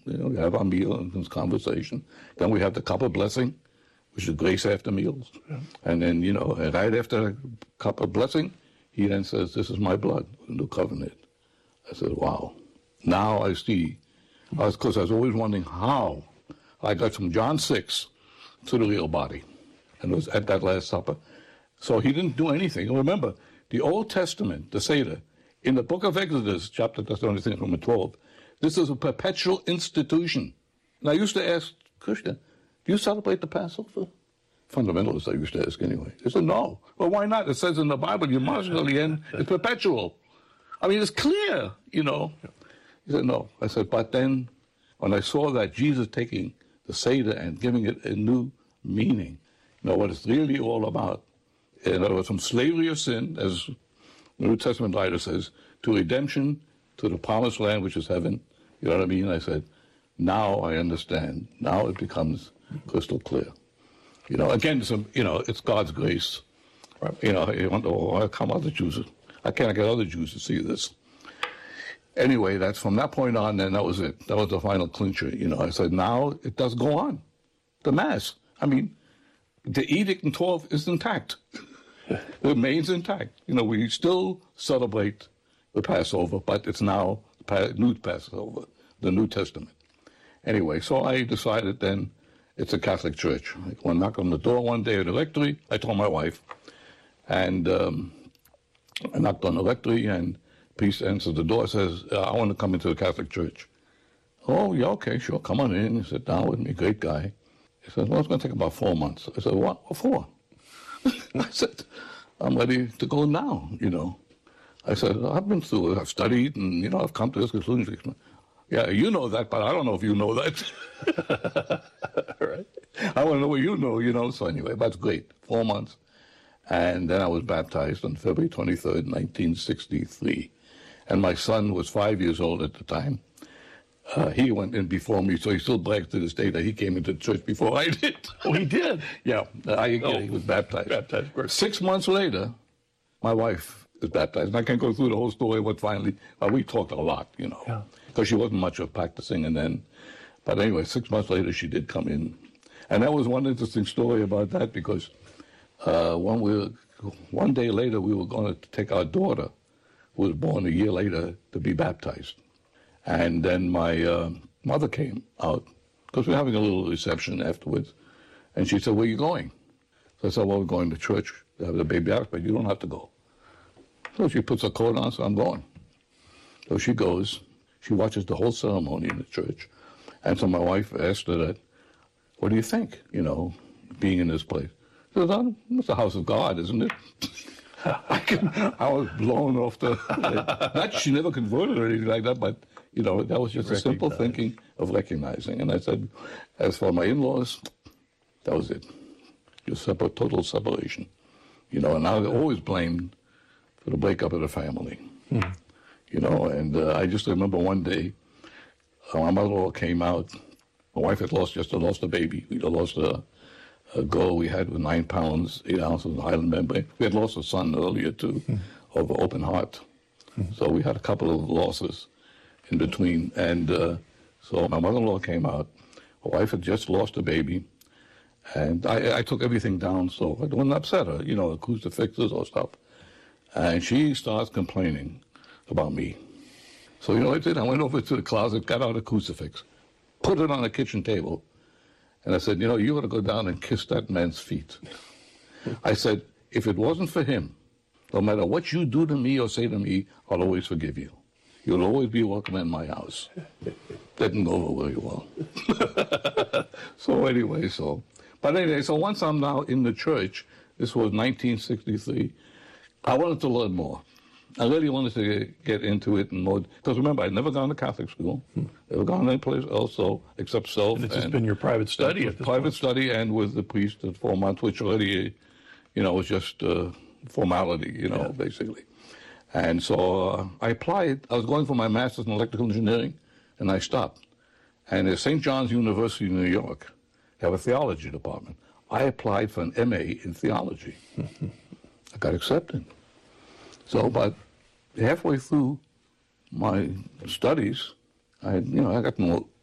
we have our meal and conversation. Then we have the cup of blessing, which is grace after meals. Yeah. And then, right after the cup of blessing, he then says, this is my blood, the new covenant. I said, wow. Now I see. Because I was always wondering how I got from John 6 to the real body. And it was at that Last Supper. So he didn't do anything. And remember, the Old Testament, the Seder, in the book of Exodus, chapter 12, this is a perpetual institution. And I used to ask Krishna, do you celebrate the Passover? Fundamentalists, I used to ask anyway. They said, no. Well, why not? It says in the Bible, you must till the end. It's perpetual. I mean, it's clear, He said, no. I said, but then when I saw that Jesus taking the Seder and giving it a new meaning, what it's really all about, in other words, from slavery of sin, as the New Testament writer says, to redemption, to the promised land, which is heaven. You know what I mean? I said, now I understand. Now it becomes crystal clear. Again, it's God's grace. Right. You wonder, how come other Jews? I can't get other Jews to see this. Anyway, that's from that point on, then that was it. That was the final clincher. I said, now it does go on. The Mass. I mean, the edict in 12 is intact. It remains intact. We still celebrate the Passover, but it's now new Passover, the New Testament. Anyway, so I decided then it's a Catholic church. I went knock on the door one day at the rectory. I told my wife, and I knocked on the rectory, and the priest answered the door, says, I want to come into the Catholic church. Oh, yeah, okay, sure, come on in. He sat down with me, great guy. He said, well, it's going to take about 4 months. I said, what for? I said, I'm ready to go now, I said, I've been through it, I've studied, and, I've come to this conclusion. Yeah, you know that, but I don't know if you know that. Right? I want to know what you know, So anyway, that's great. 4 months. And then I was baptized on February 23rd, 1963. And my son was 5 years old at the time. He went in before me, so he still brags to this day that he came into the church before I did. Oh, he did? Yeah, he was baptized. 6 months later, my wife is baptized. And I can't go through the whole story, but finally, we talked a lot, because she wasn't much of practicing. And then, but anyway, 6 months later, she did come in. And that was one interesting story about that, because one day later, we were going to take our daughter, who was born a year later, to be baptized. And then my mother came out, because we were having a little reception afterwards, and she said, where are you going? So I said, well, we're going to church to have the baby out, but you don't have to go. So she puts her coat on, so I'm going. So she goes, she watches the whole ceremony in the church, and so my wife asked her that, what do you think, being in this place? She says, it's the house of God, isn't it? I was blown off not she never converted or anything like that, but, that was just a simple thinking of recognizing. And I said, as for my in-laws, that was it. Just total separation. And I was always blamed for the breakup of the family. And I just remember one day, my mother-in-law came out. My wife had just lost a baby. We had lost a girl we had with 9 pounds, 8 ounces of Highland membrane. We had lost a son earlier, too, of open heart. So we had a couple of losses in between. And so my mother-in-law came out. My wife had just lost a baby. And I took everything down so I wouldn't upset her, the crucifixes or stuff. And she starts complaining about me. So what I did? I went over to the closet, got out a crucifix, put it on the kitchen table, and I said, you ought to go down and kiss that man's feet. I said, if it wasn't for him, no matter what you do to me or say to me, I'll always forgive you. You'll always be welcome in my house. Didn't go over very well. But anyway, so once I'm now in the church, this was 1963, I wanted to learn more. I really wanted to get into it and more, because remember, I'd never gone to Catholic school, never gone any place else, except self. And it's just been your private study at this point. Private study, and with the priest at 4 months, which already, was just formality, basically. And so I applied. I was going for my master's in electrical engineering, and I stopped. And at St. John's University in New York, they have a theology department. I applied for an MA in theology. I got accepted. So, but halfway through my studies, I got to know